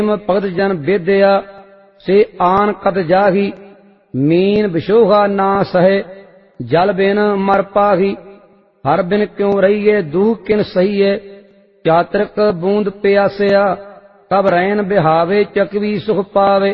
ਭਗਤ ਜਨ ਬੇਦਿਆ ਸੇ ਆਨ ਕਤ ਜਾਹੀ। ਮੀਨ ਵਿਸ਼ੋਹਾ ਨਾ ਸਹੇ ਜਲ ਬਿਨ ਮਰ ਪਾਹੀ। ਹਰ ਬਿਨ ਕਿਉ ਰਹੀਏ ਦੂਹ ਕਿਨ ਸਹੀਏ ਚਾਤ੍ਰਿਕ ਬੂੰਦ ਪਿਆਸਿਆ। ਕਬ ਰੈਨ ਬਿਹਾਵੇ ਚਕਵੀ ਸੁਖ ਪਾਵੇ।